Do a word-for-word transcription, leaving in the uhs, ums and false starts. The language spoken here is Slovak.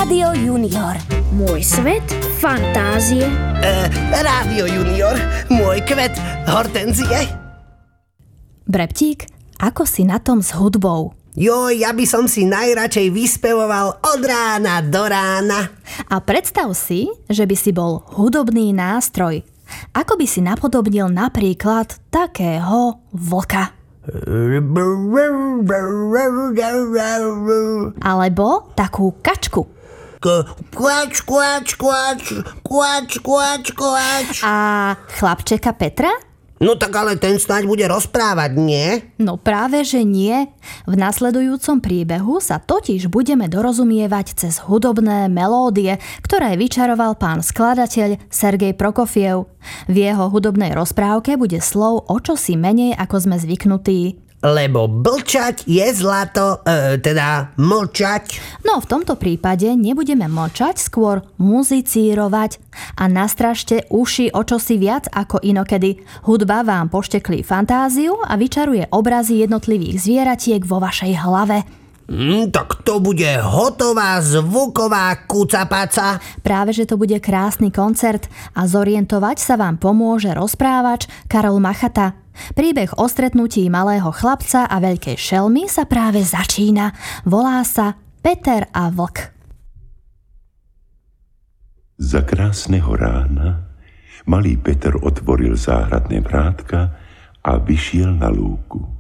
Rádio Junior. Môj svet fantázie. E, Rádio Junior. Môj kvet hortenzie. Breptík, ako si na tom s hudbou? Joj, ja by som si najradšej vyspevoval od rána do rána. A predstav si, že by si bol hudobný nástroj. Ako by si napodobnil napríklad takého vlka? Alebo takú kačku. Kvač, kvač, kvač, kvač, kvač, kvač. A chlapčeka Petra? No tak ale ten snáď bude rozprávať, nie? No práve, že nie. V nasledujúcom príbehu sa totiž budeme dorozumievať cez hudobné melódie, ktoré vyčaroval pán skladateľ Sergej Prokofiev. V jeho hudobnej rozprávke bude slov o čosi menej, ako sme zvyknutí. Lebo blčať je zlato, e, teda mlčať. No v tomto prípade nebudeme mlčať, skôr muzicírovať. A nastražte uši o čosi viac ako inokedy. Hudba vám pošteklí fantáziu a vyčaruje obrazy jednotlivých zvieratiek vo vašej hlave. Mm, tak to bude hotová zvuková kucapaca. Práve, že to bude krásny koncert a zorientovať sa vám pomôže rozprávač Karol Machata. Príbeh o stretnutí malého chlapca a veľkej šelmy sa práve začína. Volá sa Peter a vlk. Za krásneho rána malý Peter otvoril záhradné vrátka a vyšiel na lúku.